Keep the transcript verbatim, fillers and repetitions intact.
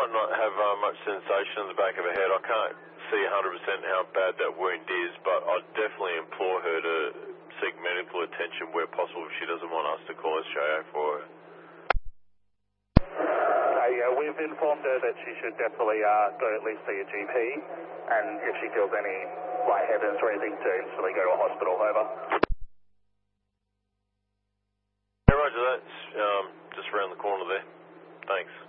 might not have uh, much sensation in the back of her head. I can't see one hundred percent how bad that wound is, but I'd definitely implore her to seek medical attention where possible if she doesn't want us to call S J A for her. Okay, uh, we've informed her that she should definitely uh, go at least see a G P, and if she feels any lightheadedness or anything, to instantly go to a hospital. Over. Yeah, roger that. Um, just around the corner there. Thanks.